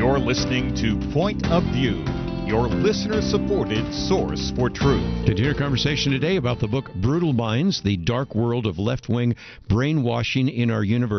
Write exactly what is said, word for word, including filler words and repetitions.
You're listening to Point of View, your listener-supported source for truth. Continue our conversation today about the book Brutal Minds, The Dark World of Left-Wing Brainwashing in Our Universe.